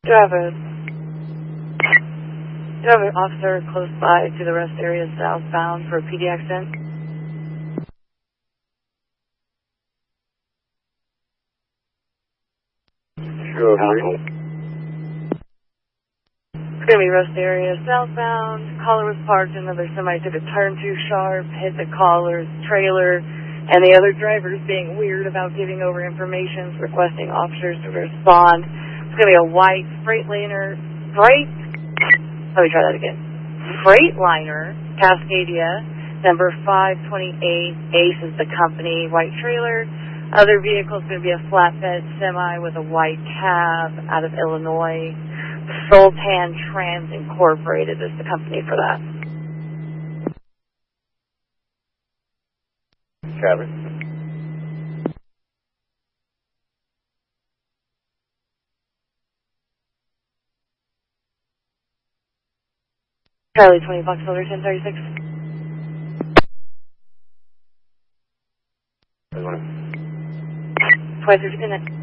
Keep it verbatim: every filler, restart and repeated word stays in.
Do you have a, do you have an officer close by to the rest area southbound for a P D accident? Sure, Marine. It's going to be rest area southbound. Caller was parked, another semi took a turn too sharp, hit the caller's trailer, and the other driver's being weird about giving over information, requesting officers to respond. It's going to be a white Freightliner, freight, let me try that again. Freightliner, Cascadia, number five twenty-eight, Ace is the company, white trailer. Other vehicle is going to be a flatbed semi with a white cab out of Illinois. Sultan Trans Incorporated is the company for that. Travis. Charlie twenty Fox Silver ten thirty-six. I want to twenty-three fifty-nine.